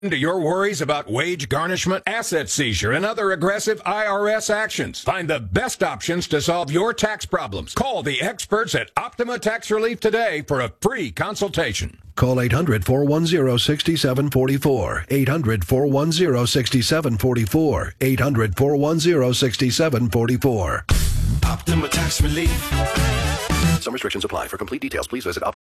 To your worries about wage garnishment, asset seizure, and other aggressive IRS actions. Find the best options to solve your tax problems. Call the experts at Optima Tax Relief today for a free consultation. Call 800-410-6744. 800-410-6744. 800-410-6744. Optima Tax Relief. Some restrictions apply. For complete details, please visit